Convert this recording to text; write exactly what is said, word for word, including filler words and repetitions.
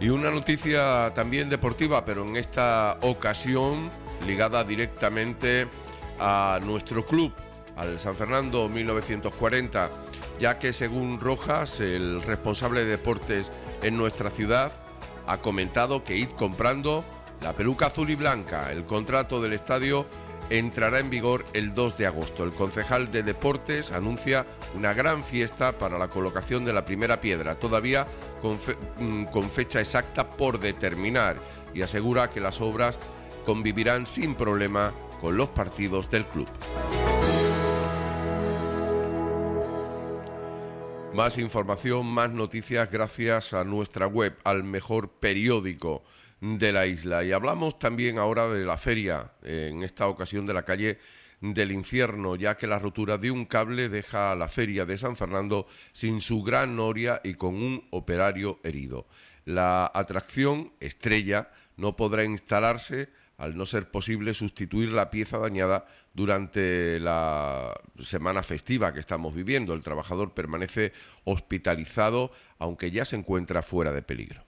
Y una noticia también deportiva, pero en esta ocasión ligada directamente a nuestro club, al San Fernando mil novecientos cuarenta, ya que según Rojas, el responsable de deportes en nuestra ciudad, ha comentado que id comprando la peluca azul y blanca. El contrato del estadio entrará en vigor el dos de agosto. El concejal de deportes anuncia una gran fiesta para la colocación de la primera piedra, todavía con, fe, con fecha exacta por determinar, y asegura que las obras convivirán sin problema con los partidos del club. Más información, más noticias gracias a nuestra web, al mejor periódico de la isla. Y hablamos también ahora de la feria, en esta ocasión de la calle del Infierno, ya que la rotura de un cable deja a la feria de San Fernando sin su gran noria y con un operario herido. La atracción estrella no podrá instalarse al no ser posible sustituir la pieza dañada durante la semana festiva que estamos viviendo. El trabajador permanece hospitalizado, aunque ya se encuentra fuera de peligro.